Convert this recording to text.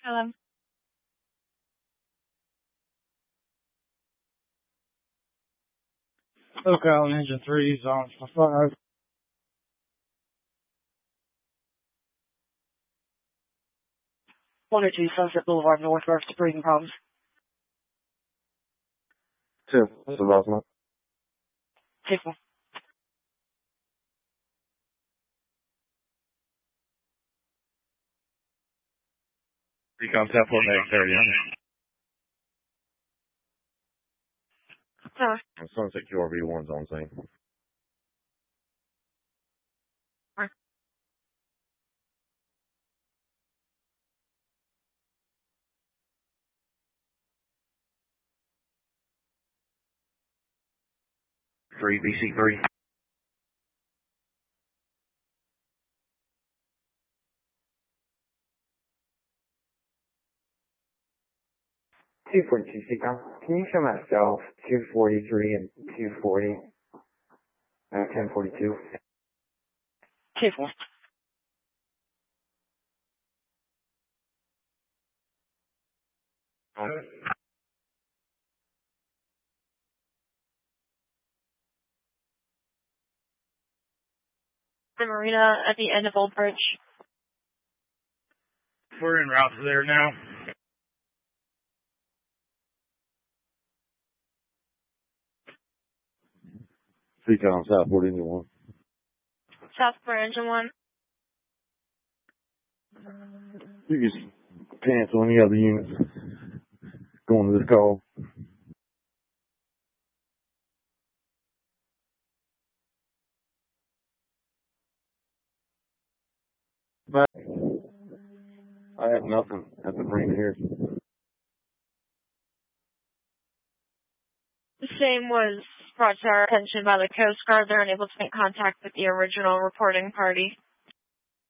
Hello. SoCal Ninja 3's on for 5. 102 Sunset Boulevard, Northwest, Breeding Problems. 2, Sebastian. 2-4. Recon 10 for Meg 30. Sunset QRV1's on scene. Right. Three BC3. Two 42 Seacom. Can you show myself 243 and 240? 1042. 2-4. The marina at the end of Old Bridge. We're en route to there now. Recon South 41. South Branch and 1. You can cancel any other units going to this call. I have nothing at the marina here. The same was brought to our attention by the Coast Guard. They're unable to make contact with the original reporting party.